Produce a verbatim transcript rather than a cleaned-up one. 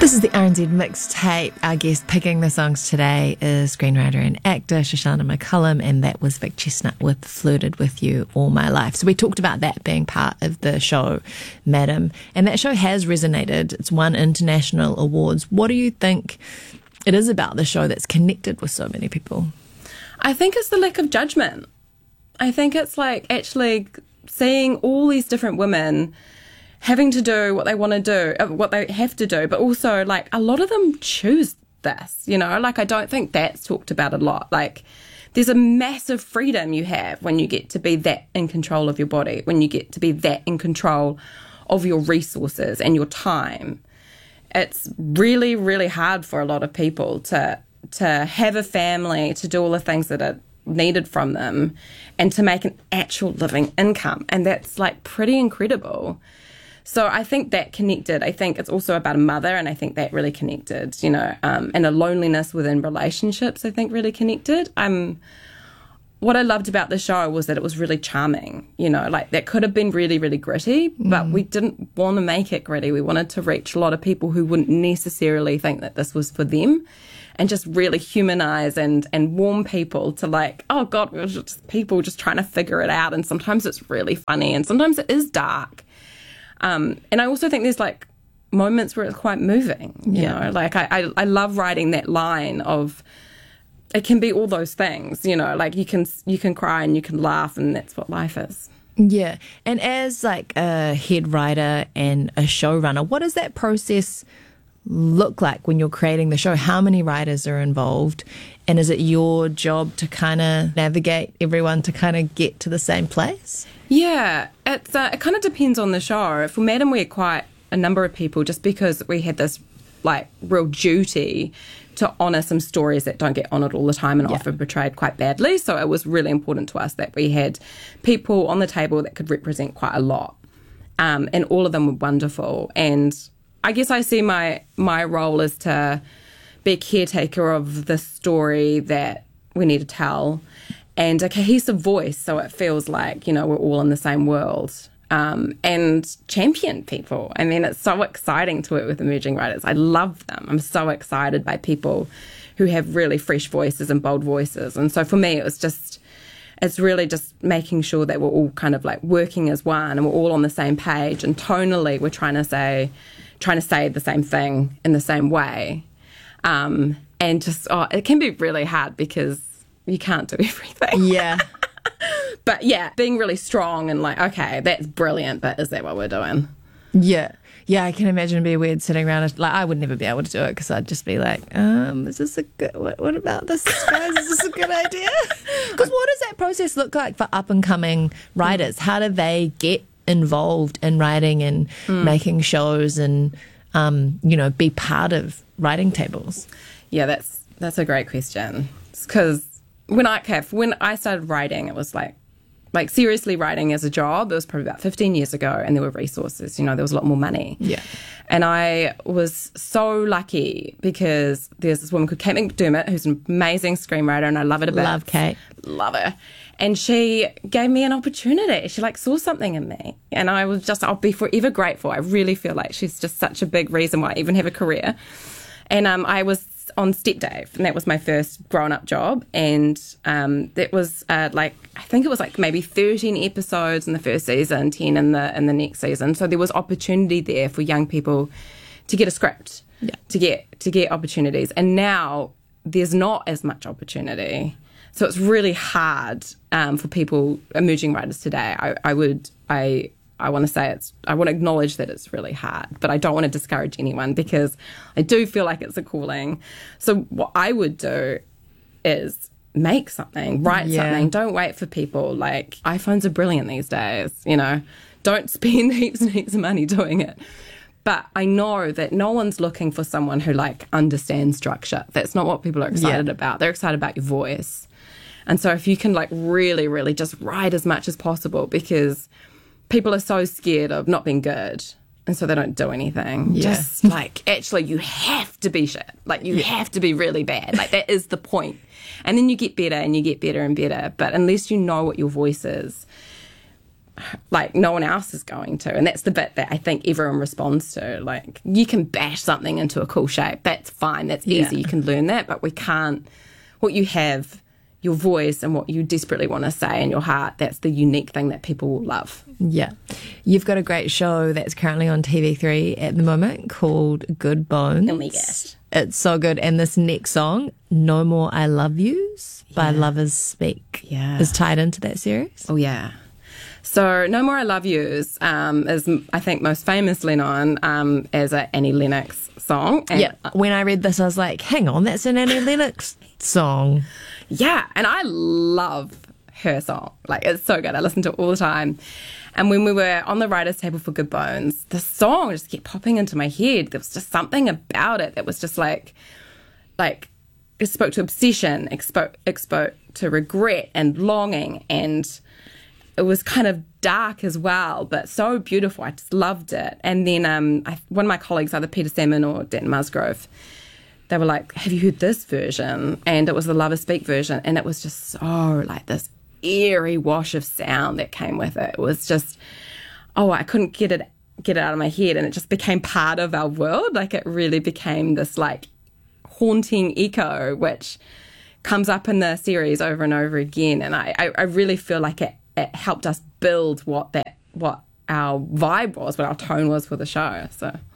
This is the R N Z Mixtape. Our guest picking the songs today is screenwriter and actor Shoshana McCullum, and that was Vic Chestnut with Flirted With You All My Life. So we talked about that being part of the show, Madam, and that show has resonated. It's won international awards. What do you think it is about the show that's connected with so many people? I think it's the lack of judgment. I think it's like actually seeing all these different women having to do what they want to do, what they have to do, but also, like, a lot of them choose this, you know? Like, I don't think that's talked about a lot. Like, there's a massive freedom you have when you get to be that in control of your body, when you get to be that in control of your resources and your time. It's really, really hard for a lot of people to to have a family, to do all the things that are needed from them, and to make an actual living income. And that's, like, pretty incredible. So I think that connected. I think it's also about a mother, and I think that really connected, you know, um, and a loneliness within relationships, I think, really connected. Um, what I loved about the show was that it was really charming, you know, like that could have been really, really gritty, but mm. we didn't want to make it gritty. We wanted to reach a lot of people who wouldn't necessarily think that this was for them, and just really humanize and, and warm people to, like, oh, God, we're just people just trying to figure it out. And sometimes it's really funny, and sometimes it is dark. Um, and I also think there's, like, moments where it's quite moving, you yeah. know, like I, I, I love writing that line of, it can be all those things, you know, like you can, you can cry and you can laugh, and that's what life is. Yeah. And as, like, a head writer and a showrunner, what does that process look like when you're creating the show? How many writers are involved? And is it your job to kind of navigate everyone to kind of get to the same place? Yeah, it's uh, it kind of depends on the show. For Madam, we had quite a number of people, just because we had this, like, real duty to honour some stories that don't get honoured all the time and yeah. often portrayed quite badly. So it was really important to us that we had people on the table that could represent quite a lot. Um, and all of them were wonderful. And I guess I see my my role as to be a caretaker of the story that we need to tell, and a cohesive voice, so it feels like, you know, we're all in the same world, um, and champion people. I mean, it's so exciting to work with emerging writers. I love them. I'm so excited by people who have really fresh voices and bold voices. And so for me, it was just, it's really just making sure that we're all kind of, like, working as one, and we're all on the same page, and tonally we're trying to say, trying to say the same thing in the same way. Um, and just, oh, it can be really hard because you can't do everything. Yeah. But yeah, being really strong and, like, okay, that's brilliant, but is that what we're doing? Yeah. Yeah, I can imagine it'd be weird sitting around. Like, I would never be able to do it because I'd just be like, um, is this a good, what, what about this, guys? Is this a good idea? Because what does that process look like for up-and-coming writers? How do they get involved in writing and mm. making shows and, um, you know, be part of writing tables? Yeah, that's that's a great question. Because when I when I started writing, it was like, like seriously writing as a job, it was probably about fifteen years ago, and there were resources, you know, there was a lot more money. Yeah. And I was so lucky because there's this woman called Kate McDermott, who's an amazing screenwriter, and I love it a bit. Love Kate. Love her. And she gave me an opportunity. She, like, saw something in me. And I was just, I'll be forever grateful. I really feel like she's just such a big reason why I even have a career. And um, I was on Step Dave, and that was my first grown-up job. And um, that was, uh, like, I think it was, like, maybe thirteen episodes in the first season, ten in the in the next season. So there was opportunity there for young people to get a script, yeah. to get to get opportunities. And now there's not as much opportunity. So it's really hard um, for people, emerging writers today. I, I would, I, I want to say it's, I want to acknowledge that it's really hard, but I don't want to discourage anyone because I do feel like it's a calling. So what I would do is make something, write yeah. something. Don't wait for people. Like, iPhones are brilliant these days, you know. Don't spend heaps and heaps of money doing it. But I know that no one's looking for someone who, like, understands structure. That's not what people are excited yeah. about. They're excited about your voice. And so if you can, like, really, really just write as much as possible, because people are so scared of not being good, and so they don't do anything. Yeah. Just, like, actually, you have to be shit. Like, you yeah. have to be really bad. Like, that is the point. And then you get better and you get better and better. But unless you know what your voice is, like no one else is going to. And that's the bit that I think everyone responds to. Like, you can bash something into a cool shape. That's fine. That's easy. Yeah. You can learn that. But we can't, what you have, your voice and what you desperately want to say in your heart, that's the unique thing that people will love. Yeah. You've got a great show that's currently on T V three at the moment called Good Bones. Oh my gosh. It's so good. And this next song, No More I Love Yous by Yeah. Lovers Speak, Yeah. is tied into that series. Oh, yeah. So, No More I Love Yous um, is, I think, most famously known um, as a Annie Lennox song. And Yeah. When I read this, I was like, hang on, that's an Annie Lennox song. Yeah, and I love her song. Like, it's so good. I listen to it all the time. And when we were on the writer's table for Good Bones, the song just kept popping into my head. There was just something about it that was just like, like, it spoke to obsession, it spoke, it spoke to regret and longing, and it was kind of dark as well, but so beautiful. I just loved it. And then um, I, one of my colleagues, either Peter Salmon or Dan Musgrove, they were like, have you heard this version? And it was the Lovers Speak version. And it was just so like this eerie wash of sound that came with it. It was just, oh, I couldn't get it get it out of my head. And it just became part of our world. Like, it really became this like haunting echo, which comes up in the series over and over again. And I, I, I really feel like it, it helped us build what that what our vibe was, what our tone was for the show. So